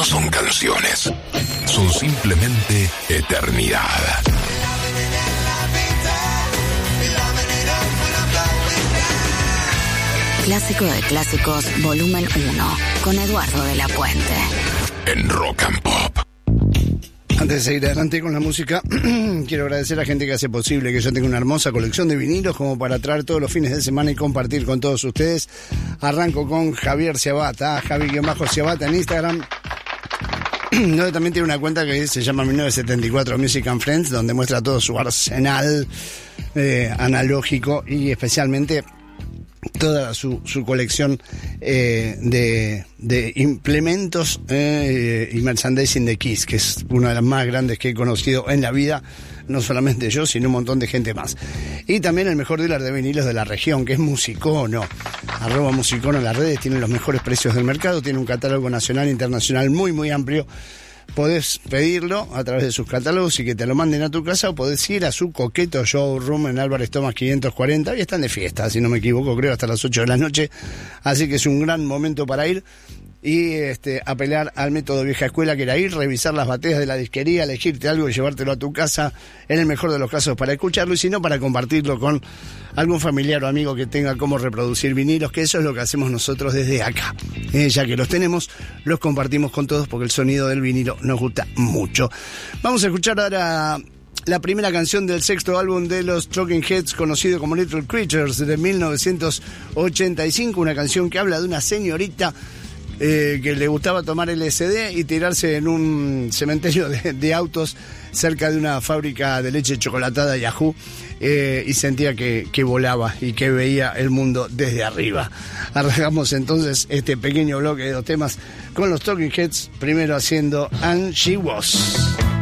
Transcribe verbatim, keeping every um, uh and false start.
no son canciones, son simplemente eternidad. Clásico de Clásicos, volumen uno, con Eduardo de la Puente. En Rock and Pop. Antes de seguir adelante con la música, quiero agradecer a la gente que hace posible que yo tenga una hermosa colección de vinilos como para traer todos los fines de semana y compartir con todos ustedes. Arranco con Javier Ciabata, Javi-Ciabata en Instagram. No, también tiene una cuenta que se llama mil novecientos setenta y cuatro Music and Friends, donde muestra todo su arsenal eh, analógico y especialmente toda su, su colección eh, de, de implementos eh, y merchandising de Kiss, que es una de las más grandes que he conocido en la vida, no solamente yo, sino un montón de gente más. Y también el mejor dealer de vinilos de la región, que es Musicono, arroba Musicono en las redes, tiene los mejores precios del mercado, tiene un catálogo nacional e internacional muy muy amplio. Podés pedirlo a través de sus catálogos y que te lo manden a tu casa, o podés ir a su coqueto showroom en Álvarez Tomás quinientos cuarenta, y están de fiesta, si no me equivoco, creo hasta las ocho de la noche, así que es un gran momento para ir y este, apelar al método vieja escuela, que era ir, revisar las bateas de la disquería, elegirte algo y llevártelo a tu casa, en el mejor de los casos para escucharlo, y si no, para compartirlo con algún familiar o amigo que tenga cómo reproducir vinilos, que eso es lo que hacemos nosotros desde acá. Eh, ya que los tenemos, los compartimos con todos porque el sonido del vinilo nos gusta mucho. Vamos a escuchar ahora la primera canción del sexto álbum de los Talking Heads, conocido como Little Creatures, de mil novecientos ochenta y cinco, una canción que habla de una señorita Eh, que le gustaba tomar L S D y tirarse en un cementerio de, de autos cerca de una fábrica de leche chocolatada Yahoo, eh, y sentía que, que volaba y que veía el mundo desde arriba. Arrancamos entonces este pequeño bloque de dos temas con los Talking Heads, primero haciendo And She Was.